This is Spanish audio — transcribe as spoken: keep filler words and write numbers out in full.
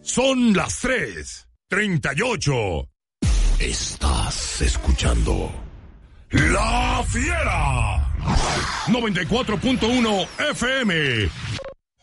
Son las tres treinta y ocho. Estás escuchando La Fiera. noventa y cuatro punto uno F M.